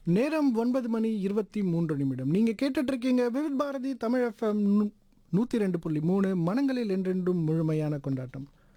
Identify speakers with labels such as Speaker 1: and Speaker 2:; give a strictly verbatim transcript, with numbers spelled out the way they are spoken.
Speaker 1: நேரம் ஒன்பது மணி இருபத்தி மூன்று நிமிடம். நீங்கள் கேட்டுட்ருக்கீங்க விவித் பாரதி தமிழ் எஃப்எம் நூற்றி ரெண்டு புள்ளி மூணு மனங்களில் என்றென்றும் முழுமையான கொண்டாட்டம்.